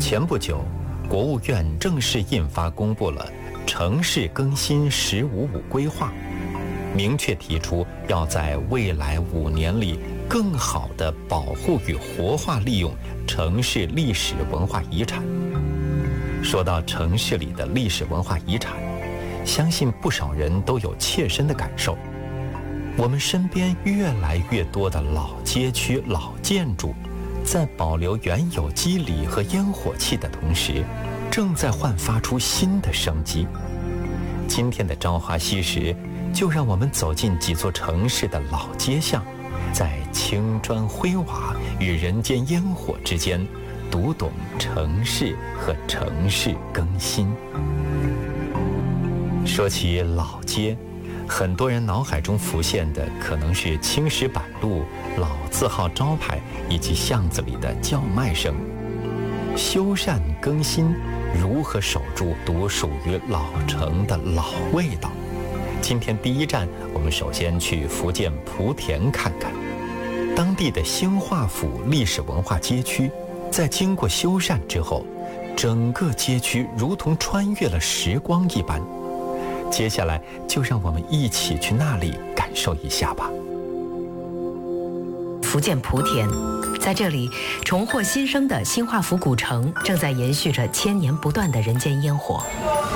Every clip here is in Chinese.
前不久，国务院正式印发公布了城市更新“1055”规划，明确提出要在未来5年里更好地保护与活化利用城市历史文化遗产。说到城市里的历史文化遗产，相信不少人都有切身的感受。我们身边越来越多的老街区、老建筑，在保留原有基理和烟火气的同时，正在焕发出新的生机。今天的朝花夕拾，就让我们走进几座城市的老街巷，在青砖灰瓦与人间烟火之间，读懂城市和城市更新。说起老街，很多人脑海中浮现的可能是青石板路、老字号招牌以及巷子里的叫卖声。修缮更新，如何守住独属于老城的老味道？今天第一站，我们首先去福建莆田看看。当地的兴化府历史文化街区，在经过修缮之后，整个街区如同穿越了时光一般。接下来就让我们一起去那里感受一下吧。 福建莆田，在这里重获新生的兴化府古城正在延续着千年不断的人间烟火。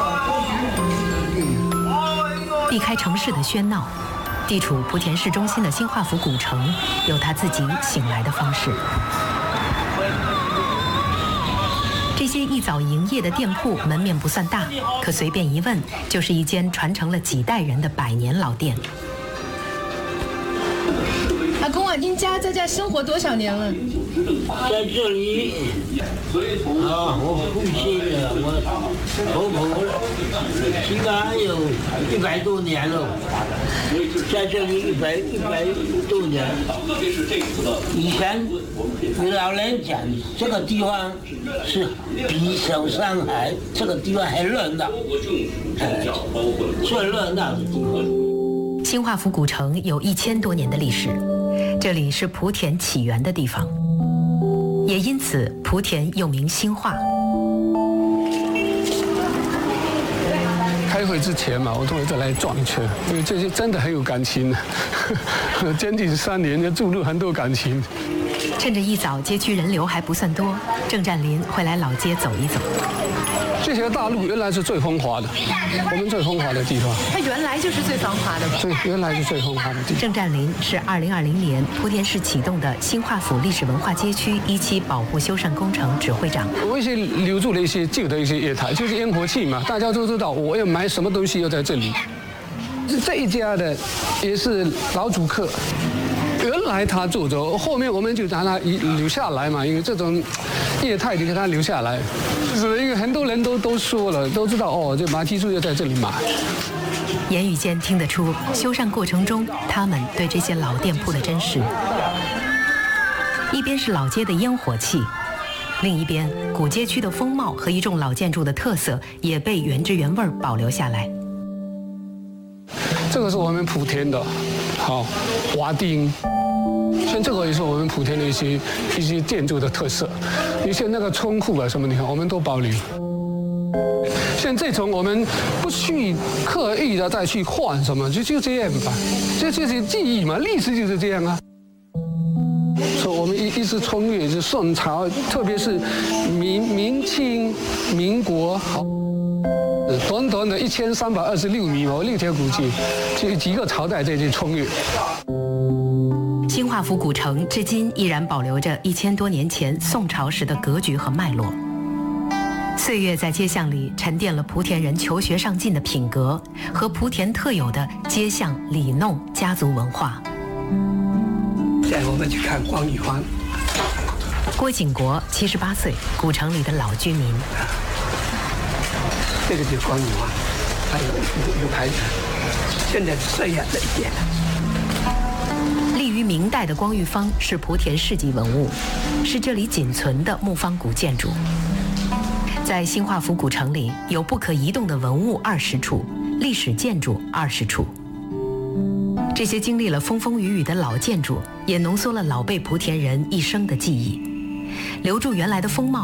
避开城市的喧闹，地处莆田市中心的兴化府古城有它自己醒来的方式。这些一早营业的店铺门面不算大，可随便一问就是一间传承了几代人的100年老店。 阿公啊，您家在这生活多少年了？ 在这里我父亲的，我婆婆应该有100多年了，在这里100多年。以前有老人讲，这个地方是比小上海，这个地方还热闹，最热闹的地方。 兴化府古城有1000多年的历史，这里是莆田起源的地方，也因此莆田又名兴化。 开会之前嘛，我都会再来转一圈，因为这些真的很有感情，将近3年就注入很多感情。 趁着一早街区人流还不算多，郑占林会来老街走一走。 这条大路原来是最风华的，我们最风华的地方。 它原来就是最繁华的吧？ 对，原来是最风华的地方。 郑占林是2020年莆田市启动的兴化府历史文化街区1期保护修缮工程指挥长。 我一些留住了一些旧的一些业态，就是烟火气嘛，大家都知道我要买什么东西要在这里。这一家的也是老主客。原来他做着，后面我们就让他留下来嘛，因为这种业态就给他留下来。是因为很多人都说了，都知道哦，这马蹄树要在这里买。 言语间听得出，修缮过程中他们对这些老店铺的珍视。一边是老街的烟火气，另一边古街区的风貌和一众老建筑的特色也被原汁原味保留下来。 这个是我们莆田的，好华丁。像这个也是我们莆田的一些建筑的特色，一些那个仓库啊什么的，我们都保留。像这种我们不去刻意的再去换什么，就这样吧，这就是记忆嘛，历史就是这样啊。所以我们一直穿越是宋朝，特别是明清、民国，好，短短的1326米嘛，6条古街，就几个朝代在这穿越。 兴化府古城至今依然保留着1000多年前宋朝时的格局和脉络。岁月在街巷里沉淀了莆田人求学上进的品格和莆田特有的街巷里弄家族文化。 带我们去看光玉坊。 郭景国78岁，古城里的老居民。 这个就是光玉坊，还有牌子，现在是这样的一点。 立于明代的光玉坊是莆田市级文物，是这里仅存的木方古建筑。在兴化府古城里，有不可移动的文物20处，历史建筑20处。这些经历了风风雨雨的老建筑，也浓缩了老辈莆田人一生的记忆，留住原来的风貌，